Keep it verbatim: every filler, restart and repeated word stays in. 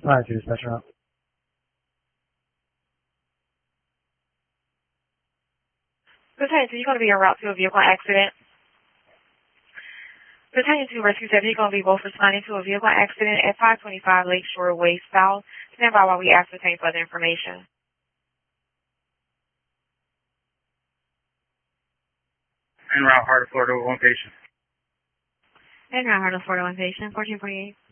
Line two, dispatcher out. Battalion two, you're going to be en route to a vehicle accident. Battalion two, Rescue seven, you're going to be both responding to a vehicle accident at five twenty-five Lakeshore Way South. Stand by while we ascertain further information. En route, Heart of Florida, one patient. En route, Heart of Florida, one patient, fourteen forty-eight.